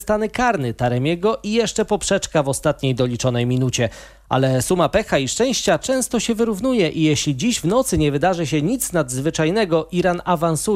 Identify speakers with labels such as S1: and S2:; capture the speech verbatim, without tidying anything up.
S1: Stany karny Taremiego i jeszcze poprzeczka w ostatniej doliczonej minucie. Ale suma pecha i szczęścia często się wyrównuje i jeśli dziś w nocy nie wydarzy się nic nadzwyczajnego, Iran awansuje.